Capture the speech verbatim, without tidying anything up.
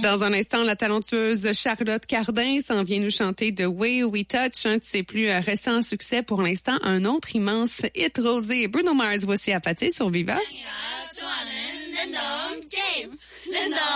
Dans un instant, la talentueuse Charlotte Cardin s'en vient nous chanter The Way We Touch, un de ses plus récents succès pour l'instant, un autre immense hit rosé. Bruno Mars, voici à Pathé sur Viva.